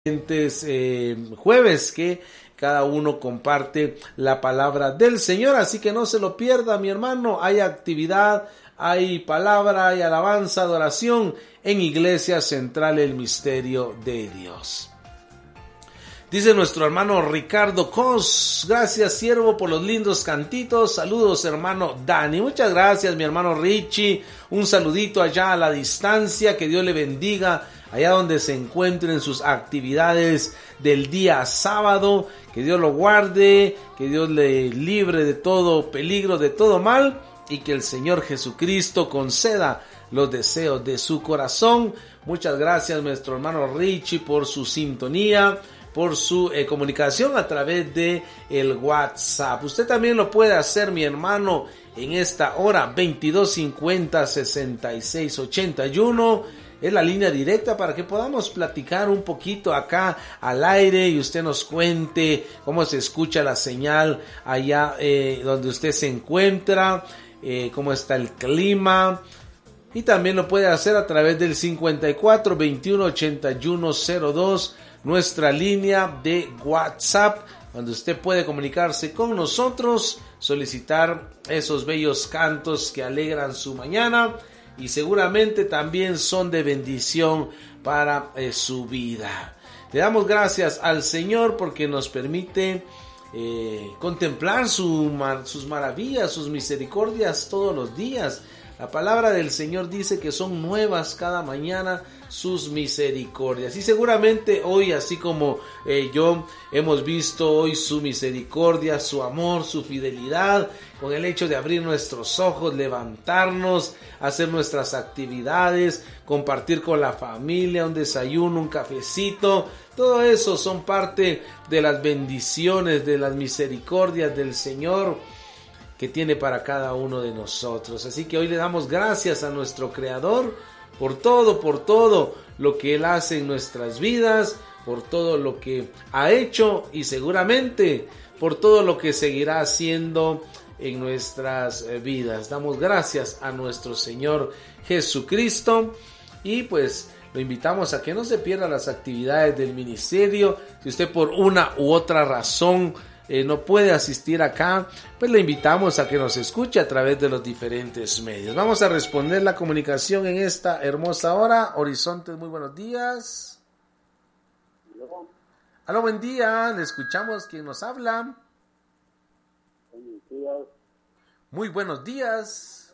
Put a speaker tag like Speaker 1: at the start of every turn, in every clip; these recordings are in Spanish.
Speaker 1: Jueves que cada uno comparte la palabra del Señor, así que no se lo pierda, mi hermano. Hay actividad, hay palabra, hay alabanza, adoración en Iglesia Central El Misterio de Dios. Dice nuestro hermano Ricardo Cos: gracias, siervo, por los lindos cantitos. Saludos, hermano Dani. Muchas gracias, mi hermano Richie. Un saludito allá a la distancia. Que Dios le bendiga allá donde se encuentren sus actividades del día sábado. Que Dios lo guarde, que Dios le libre de todo peligro, de todo mal, y que el Señor Jesucristo conceda los deseos de su corazón. Muchas gracias, nuestro hermano Richie, por su sintonía, por su comunicación a través de el WhatsApp. Usted también lo puede hacer, mi hermano, en esta hora. 2250-6681 es la línea directa para que podamos platicar un poquito acá al aire y usted nos cuente cómo se escucha la señal allá donde usted se encuentra, cómo está el clima. Y también lo puede hacer a través del 54-21-8102, nuestra línea de WhatsApp, donde usted puede comunicarse con nosotros, solicitar esos bellos cantos que alegran su mañana y seguramente también son de bendición para su vida. Le damos gracias al Señor porque nos permite contemplar sus maravillas, sus misericordias todos los días. La palabra del Señor dice que son nuevas cada mañana sus misericordias. Y seguramente hoy, así como yo, hemos visto hoy su misericordia, su amor, su fidelidad, con el hecho de abrir nuestros ojos, levantarnos, hacer nuestras actividades, compartir con la familia, un desayuno, un cafecito. Todo eso son parte de las bendiciones, de las misericordias del Señor que tiene para cada uno de nosotros. Así que hoy le damos gracias a nuestro Creador por todo lo que Él hace en nuestras vidas, por todo lo que ha hecho y seguramente por todo lo que seguirá haciendo en nuestras vidas. Damos gracias a nuestro Señor Jesucristo y pues lo invitamos a que no se pierda las actividades del ministerio. Si usted por una u otra razón no puede asistir acá, pues le invitamos a que nos escuche a través de los diferentes medios. Vamos a responder la comunicación en esta hermosa hora. Horizontes, muy buenos días. Aló, buen día, le escuchamos. ¿Quién nos habla?
Speaker 2: Buenos días.
Speaker 1: Muy buenos días.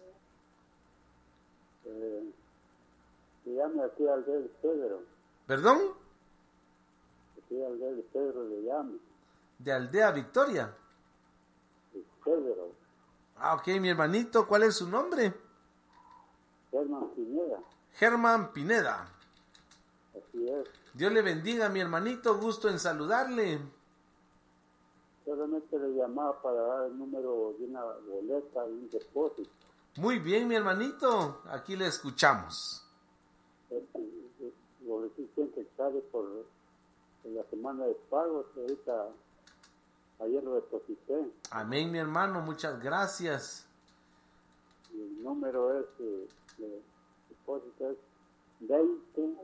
Speaker 2: Se llama aquí Aldel Pedro.
Speaker 1: ¿Perdón?
Speaker 2: Aquí Aldel Pedro le llama.
Speaker 1: De Aldea Victoria.
Speaker 2: Pedro.
Speaker 1: Ok, mi hermanito, ¿cuál es su nombre?
Speaker 2: Germán Pineda.
Speaker 1: Germán Pineda.
Speaker 2: Así es.
Speaker 1: Dios le bendiga, mi hermanito, gusto en saludarle.
Speaker 2: Solamente le llamaba para dar el número de una boleta, de un depósito.
Speaker 1: Muy bien, mi hermanito, aquí le escuchamos.
Speaker 2: Lo recién que sale por la semana de pagos, ahorita ayer lo deposité.
Speaker 1: Amén, mi hermano, muchas gracias.
Speaker 2: Y el número es, de depósito es 20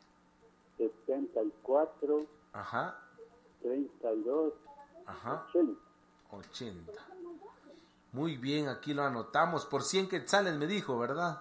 Speaker 2: 74
Speaker 1: Ajá.
Speaker 2: 32
Speaker 1: Ajá.
Speaker 2: 80.
Speaker 1: Muy bien, aquí lo anotamos. Por 100 quetzales me dijo, ¿verdad?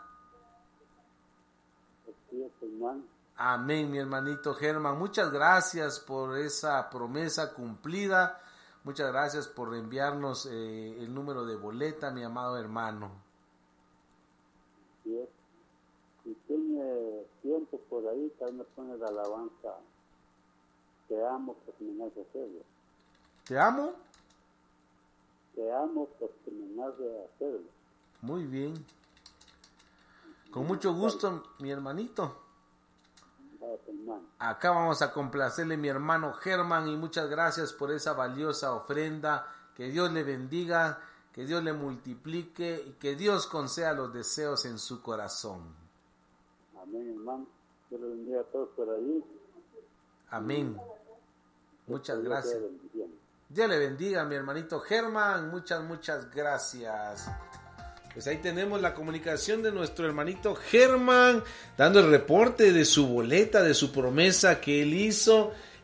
Speaker 2: Así es, hermano.
Speaker 1: Amén, mi hermanito Germán. Muchas gracias por esa promesa cumplida. Muchas gracias por enviarnos el número de boleta, mi amado hermano.
Speaker 2: Así es. Si tiene tiempo por ahí, también me pone la alabanza. Te amo porque me hace hacerlo.
Speaker 1: ¿Te amo?
Speaker 2: Te amo porque me hace hacerlo.
Speaker 1: Muy bien. Con mucho gusto, mi hermanito. Acá vamos a complacerle, mi hermano Germán, y muchas gracias por esa valiosa ofrenda. Que Dios le bendiga, que Dios le multiplique y que Dios conceda los deseos en su corazón.
Speaker 2: Amén, hermano. Dios le bendiga a todos por ahí.
Speaker 1: Amén. Muchas gracias. Dios le bendiga, mi hermanito Germán. Muchas gracias. Pues ahí tenemos la comunicación de nuestro hermanito Germán, dando el reporte de su boleta, de su promesa que él hizo.